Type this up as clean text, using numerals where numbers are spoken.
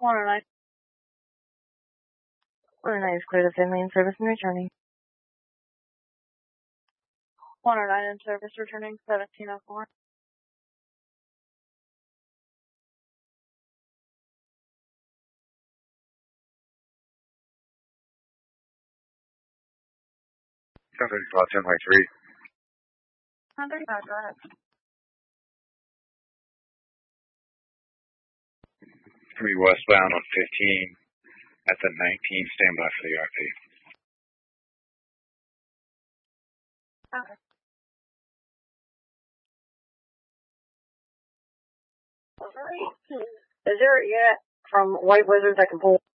109. 109 is clear to say main service and returning. 109 in service returning 1704. Traffic about 10.3. 135, go ahead. Three westbound on 15 at the 19. Stand by for the RP. Okay. Is there a unit from White Wizards I can pull?